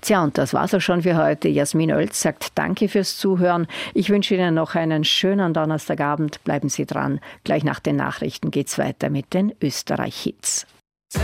Tja, und das war's auch schon für heute. Jasmin Oelz sagt Danke fürs Zuhören. Ich wünsche Ihnen noch einen schönen Donnerstagabend. Bleiben Sie dran. Gleich nach den Nachrichten geht's weiter mit den Österreich-Hits.